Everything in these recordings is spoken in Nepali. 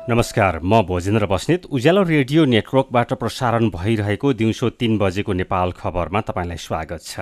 नमस्कार, म भोजेन्द्र बस्नेत। उज्यालो रेडियो नेटवर्कबाट प्रसारण भइरहेको दिउँसो 3 बजेको नेपाल खबरमा तपाईँलाई स्वागत छ।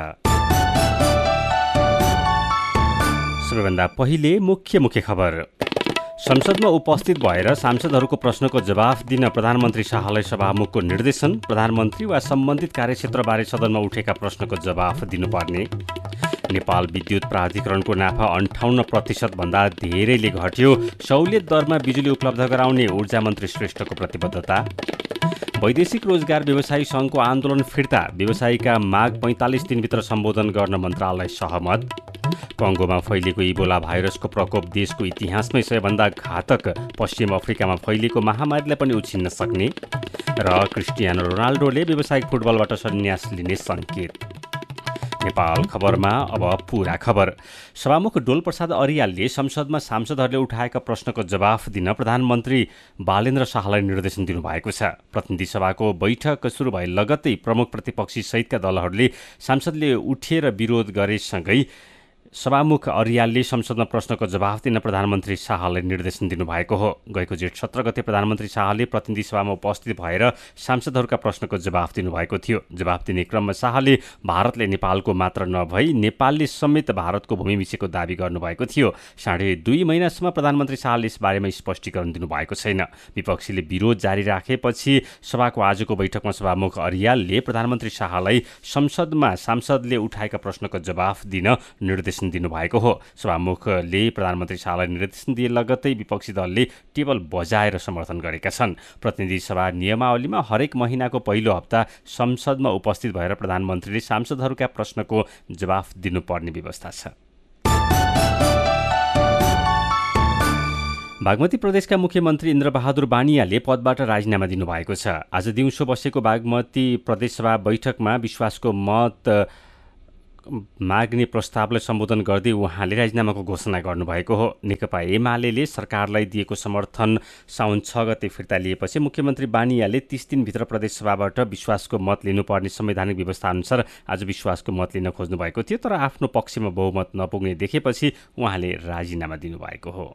सबैभन्दा पहिले मुख्य खबर। संसदमा उपस्थित भएर सांसदहरूको प्रश्नको जवाफ दिन प्रधानमन्त्री शाहलाई सभामुखको निर्देशन। प्रधानमन्त्री वा सम्बन्धित कार्यक्षेत्रबारे सदनमा उठेका प्रश्नको जवाफ दिनुपर्ने। नेपाल विद्युत प्राधिकरणको नाफा 58% भन्दा धेरैले घट्यो। सहुलियत दरमा बिजुली उपलब्ध गराउने ऊर्जा मन्त्री श्रेष्ठको प्रतिबद्धता। वैदेशिक रोजगार व्यवसायी सङ्घको आन्दोलन फिर्ता। व्यवसायीका माग 45 दिनभित्र सम्बोधन गर्न मन्त्रालय सहमत। कङ्गोमा फैलिएको इबोला भाइरसको प्रकोप देशको इतिहासमै सबैभन्दा घातक। पश्चिम अफ्रिकामा फैलिएको महामारीलाई पनि उछिन्न सक्ने। र क्रिस्टियानो रोनाल्डोले व्यावसायिक फुटबलबाट सन्यास लिने सङ्केत। नेपाल खबरमा अब पूरा खबर। सभामुख डोलप्रसाद अर्यालले संसदमा सांसदहरूले उठाएका प्रश्नको जवाफ दिन प्रधानमन्त्री बालेन्द्र शाहलाई निर्देशन दिनुभएको छ। प्रतिनिधि सभाको बैठक सुरु भए लगत्तै प्रमुख प्रतिपक्षी सहितका दलहरूले सांसदले उठेर विरोध गरेसँगै सभामुख अर्यालले संसदमा प्रश्नको जवाफ दिन प्रधानमन्त्री शाहलाई निर्देशन दिनुभएको हो। गएको जेठ 17 गते प्रधानमन्त्री शाहले प्रतिनिधि सभामा उपस्थित भएर सांसदहरूका प्रश्नको जवाफ दिनुभएको थियो। जवाफ दिने क्रममा शाहले भारतले नेपालको मात्र नभई नेपालले समेत भारतको भूमि मिचेको दावी गर्नुभएको थियो। 2.5 महिनासम्म प्रधानमन्त्री शाहले यसबारेमा स्पष्टीकरण दिनुभएको छैन। विपक्षीले विरोध जारी राखेपछि सभाको आजको बैठकमा सभामुख अर्यालले प्रधानमन्त्री शाहलाई संसदमा सांसदले उठाएका प्रश्नको जवाफ दिन निर्देशन दिनुभएको हो। सभामुखले प्रधानमन्त्री शाहलाई निर्देशन दिए लगत्तै विपक्षी दलले टेबल बजाएर समर्थन गरेका छन्। प्रतिनिधि सभा नियमावलीमा हरेक महिनाको पहिलो हप्ता संसदमा उपस्थित भएर प्रधानमन्त्रीले सांसदहरूका प्रश्नको जवाफ दिनुपर्ने व्यवस्था छ। बागमती प्रदेशका मुख्यमन्त्री इन्द्रबहादुर बानियाले पदबाट राजीनामा दिनुभएको छ। आज दिउँसो बसेको बागमती प्रदेशसभा बैठकमा विश्वासको मत माग्ने प्रस्तावलाई सम्बोधन गर्दै उहाँले राजीनामाको घोषणा गर्नुभएको हो। नेकपा एमाले सरकारलाई दिएको समर्थन साउन 6 गते फिर्ता लिएपछि मुख्यमन्त्री बानियाले 30 दिनभित्र प्रदेशसभाबाट विश्वासको मत लिनुपर्ने संवैधानिक व्यवस्था अनुसार आज विश्वासको मत लिन खोज्नु भएको थियो, तर आफ्नो पक्षमा बहुमत नपुग्ने देखेपछि उहाँले राजीनामा दिनुभएको हो।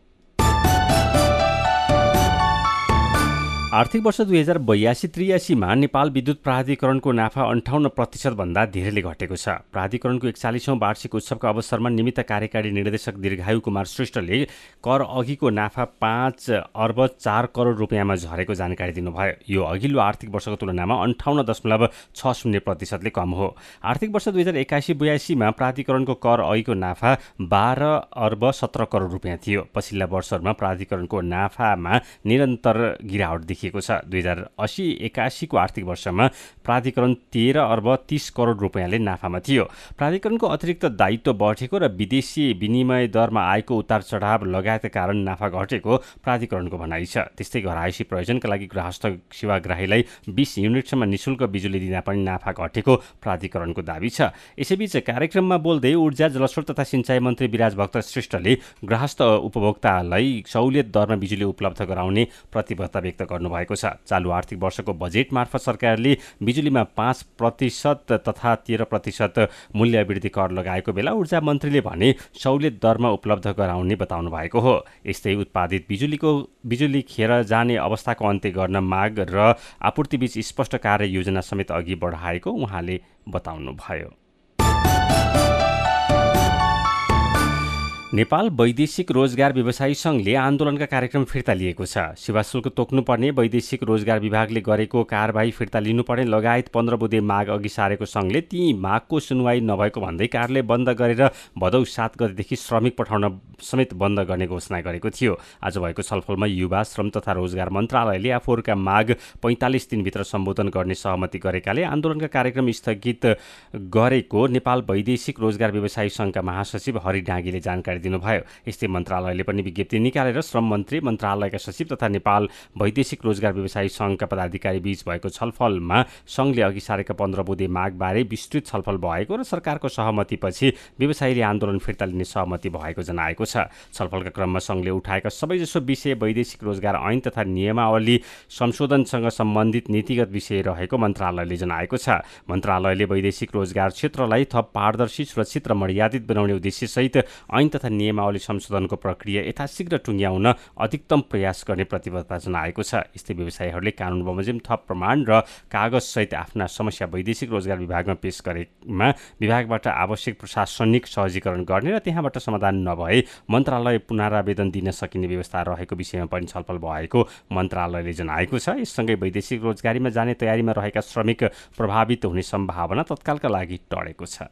आर्थिक वर्ष 2082-83 मा नेपाल विद्युत प्राधिकरणको नाफा 58% भन्दा धेरैले घटेको छ। प्राधिकरणको 41औं वार्षिक उत्सवका अवसरमा निमित्त कार्यकारी निर्देशक दीर्घायु कुमार श्रेष्ठले कर अघिको नाफा 5 अर्ब 4 करोड रुपियाँमा झरेको जानकारी दिनुभयो। यो अघिल्लो आर्थिक वर्षको तुलनामा 58.60% कम हो। आर्थिक वर्ष 2081-82 मा प्राधिकरणको कर अघिको नाफा 12 अर्ब 17 करोड रुपियाँ थियो। पछिल्ला वर्षहरूमा प्राधिकरणको नाफामा निरन्तर गिरावट देखिएको छ। 2080-81 को आर्थिक वर्षमा प्राधिकरण 13 अर्ब 30 करोड रुपियाँले नाफामा थियो। प्राधिकरणको अतिरिक्त दायित्व बढेको र विदेशी विनिमय दरमा आएको उतार चढाव लगायतका कारण नाफा घटेको प्राधिकरणको भनाइ छ। त्यस्तै घरआयसी प्रयोजनका लागि गृहस्थ सेवाग्राहीलाई 20 युनिटसम्म निशुल्क बिजुली दिँदा पनि नाफा घटेको प्राधिकरणको दावी छ। यसैबीच कार्यक्रममा बोल्दै ऊर्जा जलस्रोत तथा सिंचाई मन्त्री विराज भक्त श्रेष्ठले गृहस्थ उपभोक्तालाई सहुलियत दरमा बिजुली उपलब्ध गराउने प्रतिबद्धता व्यक्त गर्नुभएको छ। चालु आर्थिक वर्षको बजेट मार्फत सरकारले बिजुलीमा 5% तथा 13% मूल्य वृद्धि कर लगाएको बेला ऊर्जा मन्त्रीले भने सहुलियत दरमा उपलब्ध गराउने बताउनु भएको हो। यस्तै उत्पादित बिजुली खेर जाने अवस्थाको अन्त्य गर्न माग र आपूर्तिबीच स्पष्ट कार्य योजना समेत अघि बढाएको उहाँले बताउनुभयो। नेपाल वैदेशिक रोजगार व्यवसायी सङ्घले आन्दोलनका कार्यक्रम फिर्ता लिएको छ। सेवा शुल्क तोक्नुपर्ने वैदेशिक रोजगार विभागले गरेको कारबाही फिर्ता लिनुपर्ने लगायत 15 बुँदे माग अघि सारेको सङ्घले ती मागको सुनवाई नभएको भन्दै कार्यालय बन्द गरेर भदौ 7 गतेदेखि श्रमिक पठाउन समेत बन्द गर्ने घोषणा गरेको थियो। आज भएको छलफलमा युवा श्रम तथा रोजगार मन्त्रालयले आफूहरूका माग 45 दिनभित्र सम्बोधन गर्ने सहमति गरेकाले आन्दोलनका कार्यक्रम स्थगित गरेको नेपाल वैदेशिक रोजगार व्यवसायी सङ्घका महासचिव हरि डाँगीले जानकारी दिनुभयो। यस्तै मन्त्रालयले पनि विज्ञप्ति निकालेर श्रम मन्त्री, मन्त्रालयका सचिव तथा नेपाल वैदेशिक रोजगार व्यवसायी सङ्घका पदाधिकारी बीच भएको छलफलमा सङ्घले अघि सारेका 15 बुँदे मागबारे विस्तृत छलफल भएको र सरकारको सहमतिपछि व्यवसायीले आन्दोलन फिर्ता लिने सहमति भएको जनाएको छ। छलफलका क्रममा सङ्घले उठाएका सबैजसो विषय वैदेशिक रोजगार ऐन तथा नियमावली संशोधनसँग सम्बन्धित नीतिगत विषय रहेको मन्त्रालयले जनाएको छ। मन्त्रालयले वैदेशिक रोजगार क्षेत्रलाई थप पारदर्शी, सुरक्षित र मर्यादित बनाउने उद्देश्यसहित ऐन तथा नियमावली संशोधनको प्रक्रिया यथाशीघ्र टुङ्ग्याउन अधिकतम प्रयास गर्ने प्रतिबद्धता जनाएको छ। यस्तै व्यवसायीहरूले कानुन बमोजिम थप प्रमाण र कागजसहित आफ्ना समस्या वैदेशिक रोजगार विभागमा पेश गरेमा विभागबाट आवश्यक प्रशासनिक सहजीकरण गर्ने र त्यहाँबाट समाधान नभए मन्त्रालय पुनरावेदन दिन सकिने व्यवस्था रहेको विषयमा पनि छलफल भएको मन्त्रालयले जनाएको छ। यससँगै वैदेशिक रोजगारीमा जाने तयारीमा रहेका श्रमिक प्रभावित हुने सम्भावना तत्कालका लागि टळेको छ।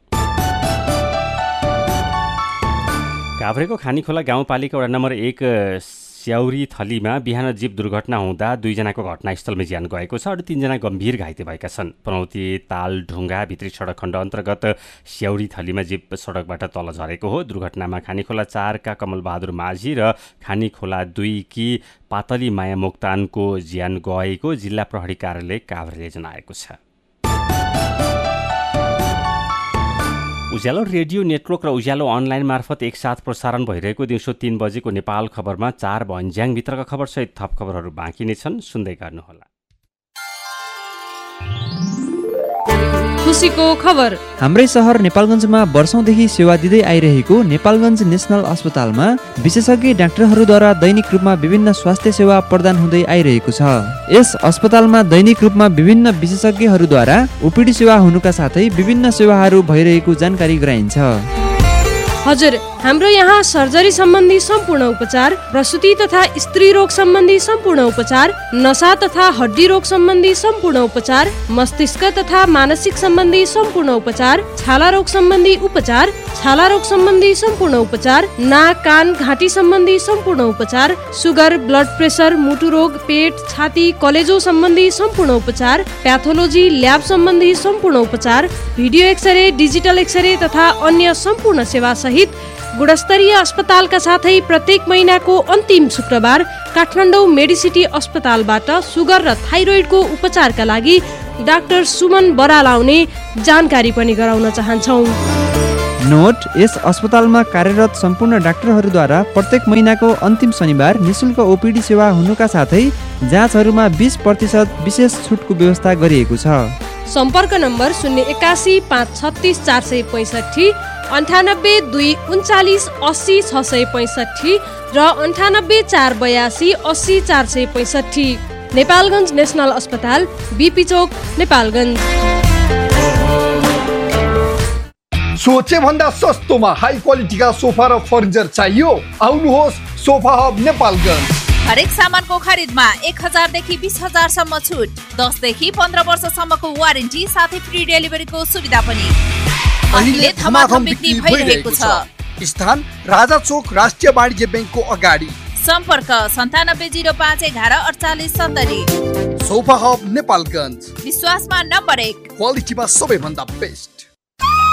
काभ्रेको खानीखोला गाउँपालिका वडा नम्बर 1 स्याउरी थलीमा बिहान जीप दुर्घटना हुँदा 2 जनाको घटनास्थलमै ज्यान गएको छ। अरू 3 जना गम्भीर घाइते भएका छन्। पनौती तालढुङ्गा भित्री सडक खण्ड अन्तर्गत स्याउरी थलीमा जीप सडकबाट तल झरेको हो। दुर्घटनामा खानीखोला 4 का कमलबहादुर माझी र खानीखोला 2 की पातली माया मोक्तानको ज्यान गएको जिल्ला प्रहरी कार्यालय काभ्रेले जनाएको छ। उज्यालो रेडियो नेटवर्क र उज्यालो अनलाइन मार्फत एकसाथ प्रसारण भइरहेको दिउँसो 3 बजेको नेपाल खबरमा 4 भन्ज्याङभित्रका खबरसहित थप खबरहरू बाँकी नै छन्, सुन्दै गर्नुहोला। खुसीको खबर। हाम्रै सहर नेपालगञ्जमा वर्षौंदेखि सेवा दिँदै आइरहेको नेपालगञ्ज नेसनल अस्पतालमा विशेषज्ञ डाक्टरहरूद्वारा दैनिक रूपमा विभिन्न स्वास्थ्य सेवा प्रदान हुँदै आइरहेको छ। यस अस्पतालमा दैनिक रूपमा विभिन्न विशेषज्ञहरूद्वारा ओपीडी सेवा हुनुका साथै विभिन्न सेवाहरू भइरहेको जानकारी गराइन्छ। हजुर, हाम्रो यहाँ सर्जरी सम्बन्धी सम्पूर्ण उपचार, प्रसुति तथा स्त्री रोग सम्बन्धी सम्पूर्ण उपचार, नसा तथा हड्डी रोग सम्बन्धी सम्पूर्ण उपचार, मस्तिष्क तथा मानसिक सम्बन्धी सम्पूर्ण उपचार, छाला रोग सम्बन्धी उपचार, छाला रोग सम्बन्धी सम्पूर्ण उपचार, नाक कान घाँटी सम्बन्धी सम्पूर्ण उपचार, सुगर, ब्लड प्रेसर, मुटु रोग, पेट, छाती, कलेजो सम्बन्धी सम्पूर्ण उपचार, प्याथोलोजी, ल्याब सम्बन्धी सम्पूर्ण उपचार, भिडियो एक्सरे, डिजिटल एक्सरे तथा अन्य सम्पूर्ण सेवा सहित गुणस्तरीय अस्पतालका साथै प्रत्येक महिनाको अन्तिम शुक्रबार काठमाडौँ मेडिसिटी अस्पतालबाट सुगर र थाइरोइडको उपचारका लागि डाक्टर सुमन बराल आउने जानकारी पनि गराउन चाहन्छौँ। नोट: यस अस्पतालमा कार्यरत सम्पूर्ण डाक्टरहरूद्वारा प्रत्येक महिनाको अन्तिम शनिबार निशुल्क ओपीडी सेवा हुनुका साथै जाँचहरूमा 20% विशेष छुटको व्यवस्था गरिएको छ। सम्पर्क नम्बर 081 536 465, 98 2 39 80 665 र 98 482 80 465। नेपालगञ्ज नेसनल अस्पताल, बीपी चौक, नेपालगञ्ज। सोचे भन्दा सस्तोमा हाई क्वालिटीका सोफा र फर्निचर चाहियो? आउनुहोस् सोफा हब नेपालगञ्ज। हरेक सामानको खरिदमा 1000 देखि 20000 सम्म छुट, 10 देखि 15 वर्षसम्मको वारेन्टी साथै फ्री डेलिभरीको सुविधा पनि। अहिले धमाधम बिक्री भइरहेको छ। स्थान राजा चोक राष्ट्रिय वाणिज्य बैंकको अगाडि। सम्पर्क 9705 11 48 70। सोफा हब नेपालगञ्ज, विश्वासमा नम्बर 1, क्वालिटीमा सबैभन्दा बेस्ट।